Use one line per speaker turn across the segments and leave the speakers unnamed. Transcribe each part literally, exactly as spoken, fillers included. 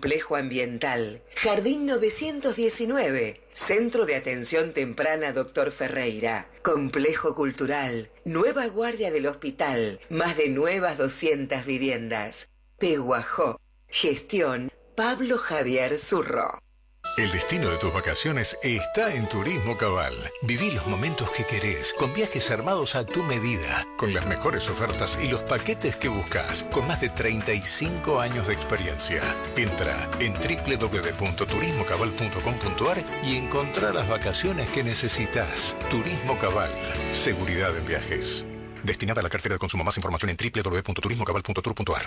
Complejo Ambiental, Jardín novecientos diecinueve, Centro de Atención Temprana Doctor Ferreira, Complejo Cultural, Nueva Guardia del Hospital, más de nuevas doscientas viviendas. Pehuajó, gestión Pablo Javier Zurro.
El destino de tus vacaciones está en Turismo Cabal. Viví los momentos que querés, con viajes armados a tu medida, con las mejores ofertas y los paquetes que buscas, con más de treinta y cinco años de experiencia. Entra en doble u doble u doble u punto turismo cabal punto com punto a r y encontrá las vacaciones que necesitas. Turismo Cabal, seguridad en viajes. Destinada a la cartera de consumo. Más información en doble u doble u doble u punto turismo cabal punto tour punto a r.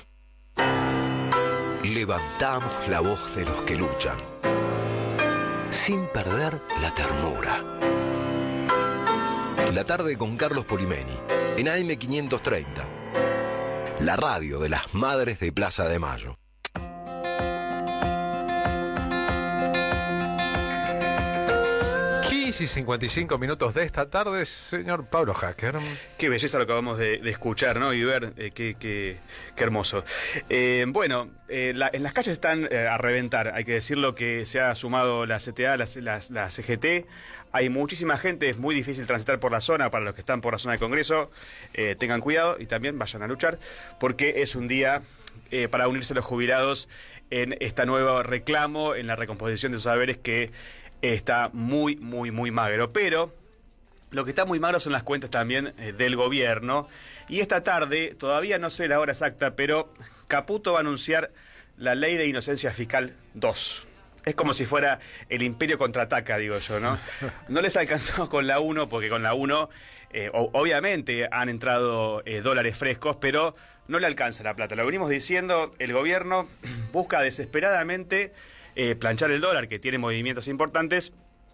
Levantamos la voz de los que luchan, sin perder la ternura. La tarde con Carlos Polimeni, en A M quinientos treinta. La radio de las madres de Plaza de Mayo.
quince y cincuenta y cinco minutos de esta tarde, señor Pablo Hacker.
Qué belleza lo que acabamos de, de escuchar, ¿no? Y ver, eh, qué, qué, qué hermoso. Eh, bueno, eh, la, en las calles están eh, a reventar, hay que decirlo, que se ha sumado la C T A, la, la, la C G T. Hay muchísima gente, es muy difícil transitar por la zona. Para los que están por la zona de Congreso, eh, tengan cuidado y también vayan a luchar, porque es un día eh, para unirse a los jubilados en este nuevo reclamo, en la recomposición de sus saberes que está muy, muy, muy magro. Pero lo que está muy magro son las cuentas también eh, del gobierno. Y esta tarde, todavía no sé la hora exacta, pero Caputo va a anunciar la Ley de Inocencia Fiscal dos. Es como si fuera el Imperio contraataca, digo yo, ¿no? No les alcanzó con la uno, porque con la uno, eh, obviamente han entrado eh, dólares frescos, pero no le alcanza la plata. Lo venimos diciendo, el gobierno busca desesperadamente Eh, planchar el dólar, que tiene movimientos importantes,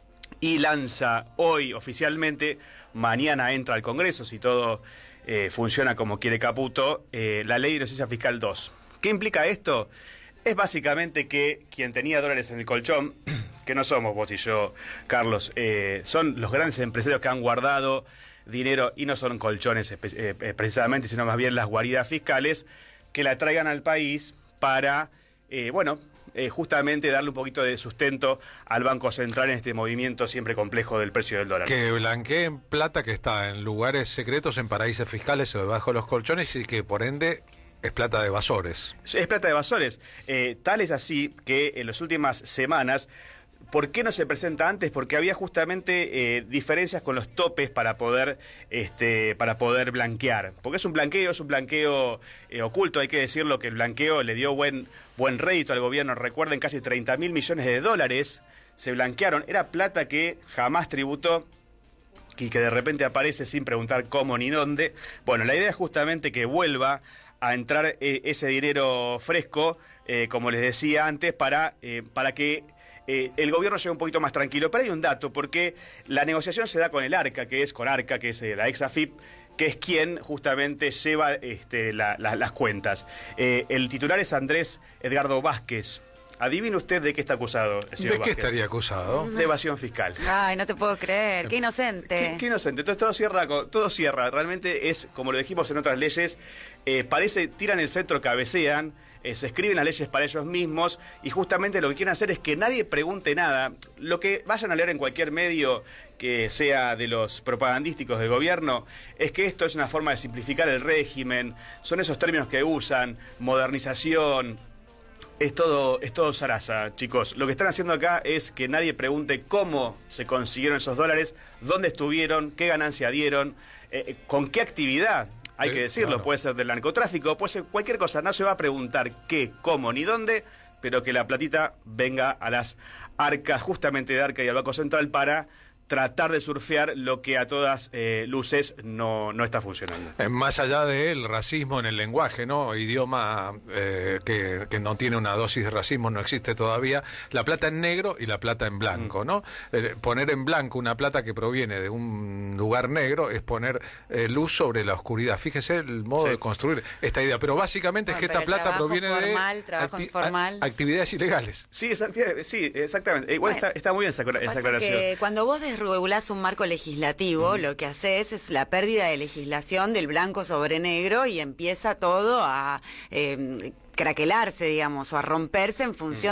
y lanza hoy oficialmente, mañana entra al Congreso, si todo eh, funciona como quiere Caputo, eh, la Ley de Inocencia Fiscal dos. ¿Qué implica esto? Es básicamente que quien tenía dólares en el colchón, que no somos vos y yo, Carlos, eh, son los grandes empresarios que han guardado dinero, y no son colchones eh, precisamente, sino más bien las guaridas fiscales, que la traigan al país para, eh, bueno, Eh, justamente darle un poquito de sustento al Banco Central en este movimiento siempre complejo del precio del dólar.
Que blanqueen plata que está en lugares secretos, en paraísos fiscales o debajo de los colchones, y que por ende es plata de evasores.
Es plata de evasores. Eh, tal es así que en las últimas semanas, ¿por qué no se presenta antes? Porque había justamente eh, diferencias con los topes para poder este, para poder blanquear. Porque es un blanqueo, es un blanqueo eh, oculto, hay que decirlo, que el blanqueo le dio buen, buen rédito al gobierno. Recuerden, casi treinta mil millones de dólares se blanquearon. Era plata que jamás tributó y que de repente aparece sin preguntar cómo ni dónde. Bueno, la idea es justamente que vuelva a entrar eh, ese dinero fresco, eh, como les decía antes, para, eh, para que Eh, el gobierno llega un poquito más tranquilo. Pero hay un dato, porque la negociación se da con el ARCA, que es con ARCA, que es eh, la ex A F I P, que es quien justamente lleva este, la, la, las cuentas. Eh, el titular es Andrés Edgardo Vázquez. Adivine usted de qué está acusado el señor
¿De qué
Vázquez.
estaría acusado?
De evasión fiscal.
Ay, no te puedo creer, qué inocente.
Qué, qué inocente. Entonces todo cierra, con, todo cierra. Realmente es, como lo dijimos en otras leyes, eh, parece, tiran el centro, cabecean, eh, se escriben las leyes para ellos mismos, y justamente lo que quieren hacer es que nadie pregunte nada. Lo que vayan a leer en cualquier medio que sea de los propagandísticos del gobierno, es que esto es una forma de simplificar el régimen, son esos términos que usan, modernización. Es todo, es todo zaraza, chicos. Lo que están haciendo acá es que nadie pregunte cómo se consiguieron esos dólares, dónde estuvieron, qué ganancia dieron, eh, con qué actividad. Hay que decirlo, claro. Puede ser del narcotráfico, puede ser cualquier cosa. No se va a preguntar qué, cómo ni dónde, pero que la platita venga a las arcas, justamente de Arca y al Banco Central, para tratar de surfear lo que a todas eh, luces no, no está funcionando.
Eh, más allá del racismo en el lenguaje, ¿no? Idioma eh, que, que no tiene una dosis de racismo, no existe todavía. La plata en negro y la plata en blanco, ¿no? Eh, poner en blanco una plata que proviene de un lugar negro es poner eh, luz sobre la oscuridad. Fíjese el modo sí. de construir esta idea. Pero básicamente no, es que esta plata proviene
formal,
de
trabajo
acti
informal.
A, actividades ilegales.
Sí, exactamente. Sí, exactamente. Igual bueno, está, está muy bien esa, esa aclaración.
Que cuando vos regulás un marco legislativo, mm. lo que haces es la pérdida de legislación del blanco sobre negro, y empieza todo a eh, craquelarse, digamos, o a romperse en función